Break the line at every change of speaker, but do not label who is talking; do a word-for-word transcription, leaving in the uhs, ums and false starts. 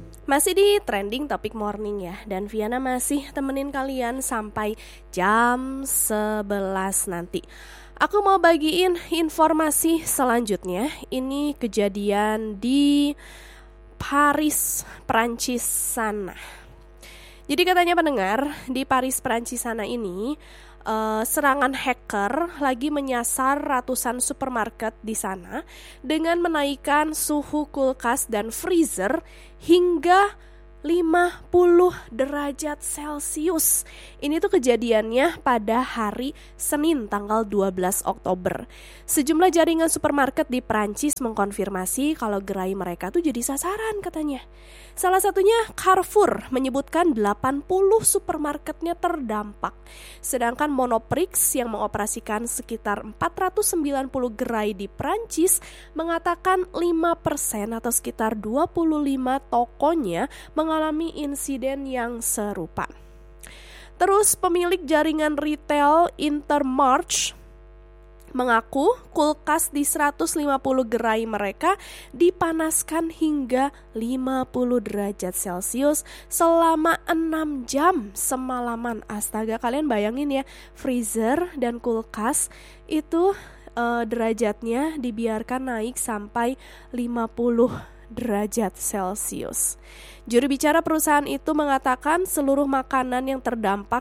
Masih di trending topik morning ya, dan Viana masih temenin kalian sampai jam sebelas nanti. Aku mau bagiin informasi selanjutnya. Ini kejadian di Paris, Prancis sana. Jadi katanya pendengar, di Paris, Prancis sana ini uh, serangan hacker lagi menyasar ratusan supermarket di sana dengan menaikkan suhu kulkas dan freezer hingga lima puluh derajat Celcius. Ini tuh kejadiannya pada hari Senin tanggal dua belas Oktober. Sejumlah jaringan supermarket di Prancis mengkonfirmasi kalau gerai mereka tuh jadi sasaran katanya. Salah satunya Carrefour menyebutkan delapan puluh supermarketnya terdampak. Sedangkan Monoprix yang mengoperasikan sekitar empat ratus sembilan puluh gerai di Prancis mengatakan lima persen atau sekitar dua puluh lima tokonya mengalami insiden yang serupa. Terus pemilik jaringan retail Intermarché mengaku kulkas di seratus lima puluh gerai mereka dipanaskan hingga lima puluh derajat Celcius selama enam jam semalaman. Astaga, kalian bayangin ya, freezer dan kulkas itu uh, derajatnya dibiarkan naik sampai lima puluh derajat Celcius. Juru bicara perusahaan itu mengatakan seluruh makanan yang terdampak